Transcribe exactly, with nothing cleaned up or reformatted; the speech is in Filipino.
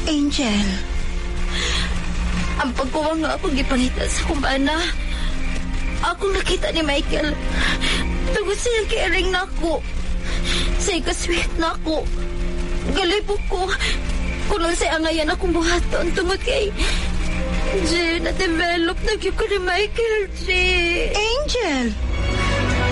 Angel. Ang pagkuha nga akong gipangita sa kumbana. Akong nakita ni Michael. Tungod siya caring na ako. Siya kasweet na ako. Galipog ko. Kung siya ngayon akong buhaton. Tungod kay... Jay, na-develop na ko ni Michael, Jay. Angel!